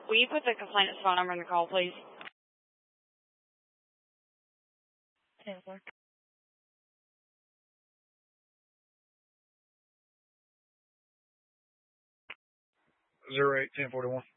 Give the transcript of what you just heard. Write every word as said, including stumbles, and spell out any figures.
Will you put the complainant's phone number in the call, please? ten four. Zero eight ten forty one.